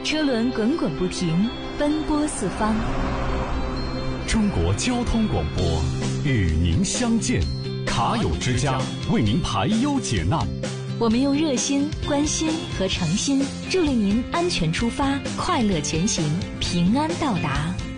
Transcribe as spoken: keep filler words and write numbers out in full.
车轮滚滚不停，奔波四方。 中国交通广播与您相见，卡友之家为您排忧解难。 我们用热心、关心和诚心，助力您安全出发，快乐前行，平安到达。